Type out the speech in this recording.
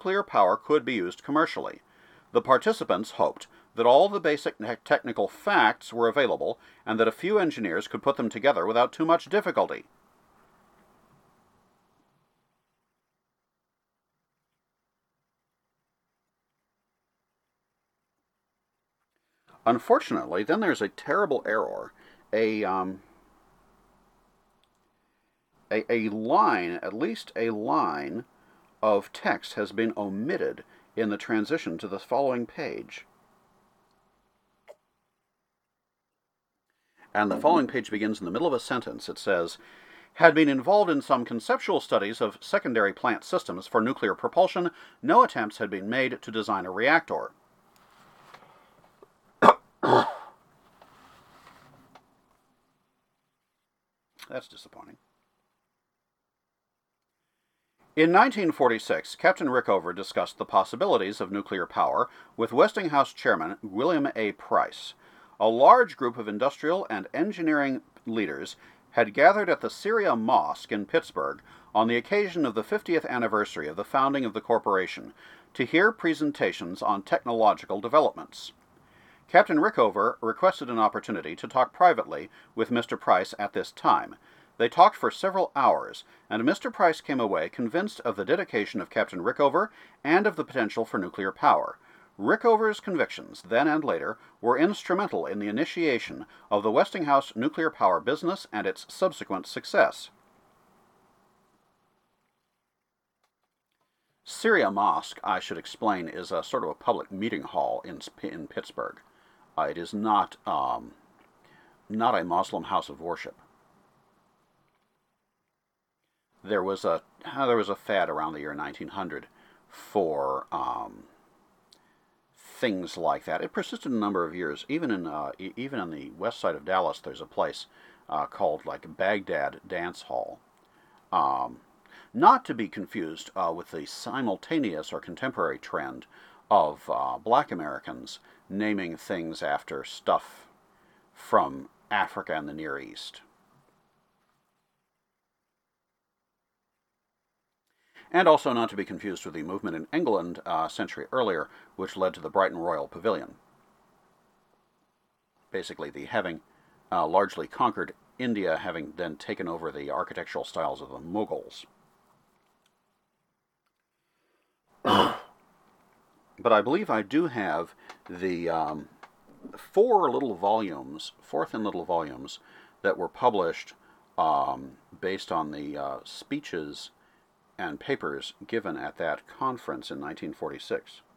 nuclear power could be used commercially. The participants hoped that all the basic technical facts were available and that a few engineers could put them together without too much difficulty. Unfortunately, then there's a terrible error. A line, at least a line of text has been omitted in the transition to the following page. And the following page begins in the middle of a sentence. It says, had been involved in some conceptual studies of secondary plant systems for nuclear propulsion, no attempts had been made to design a reactor. That's disappointing. In 1946, Captain Rickover discussed the possibilities of nuclear power with Westinghouse chairman William A. Price. A large group of industrial and engineering leaders had gathered at the Syria Mosque in Pittsburgh on the occasion of the 50th anniversary of the founding of the corporation to hear presentations on technological developments. Captain Rickover requested an opportunity to talk privately with Mr. Price at this time. They talked for several hours, and Mr. Price came away convinced of the dedication of Captain Rickover and of the potential for nuclear power. Rickover's convictions, then and later, were instrumental in the initiation of the Westinghouse nuclear power business and its subsequent success. Syria Mosque, I should explain, is a sort of a public meeting hall in Pittsburgh. It is not a Muslim house of worship. There was a fad around the year 1900 for things like that. It persisted a number of years. Even in the west side of Dallas, there's a place called like Baghdad Dance Hall. Not to be confused with the simultaneous or contemporary trend of black Americans naming things after stuff from Africa and the Near East. And also not to be confused with the movement in England a century earlier, which led to the Brighton Royal Pavilion. Basically, the having largely conquered India, having then taken over the architectural styles of the Mughals. But I believe I do have the four thin little volumes that were published based on the speeches and papers given at that conference in 1946.